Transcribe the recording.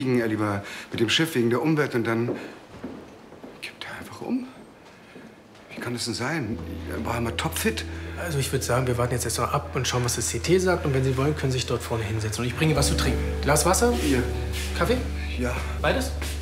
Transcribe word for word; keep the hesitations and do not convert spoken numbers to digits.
Er lieber mit dem Schiff wegen der Umwelt und dann kippt er einfach um. Wie kann das denn sein? Er war immer topfit. Also ich würde sagen, wir warten jetzt erst mal ab und schauen, was das C T sagt. Und wenn Sie wollen, können Sie sich dort vorne hinsetzen. Und ich bringe was zu trinken. Glas Wasser? Hier. Kaffee? Ja. Beides?